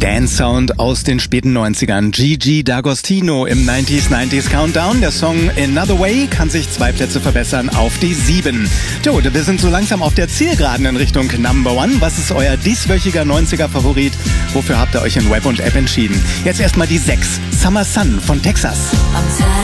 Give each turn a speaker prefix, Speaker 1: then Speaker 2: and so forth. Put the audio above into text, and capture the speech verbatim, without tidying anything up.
Speaker 1: Dance-Sound aus den späten neunzigern. Gigi D'Agostino im neunziger neunziger Countdown. Der Song Another Way kann sich zwei Plätze verbessern auf die sieben. Jo, wir sind so langsam auf der Zielgeraden in Richtung Number One. Was ist euer dieswöchiger neunziger Favorit? Wofür habt ihr euch in Web und App entschieden? Jetzt erstmal die sechs. Summer Sun von Texas.
Speaker 2: I'm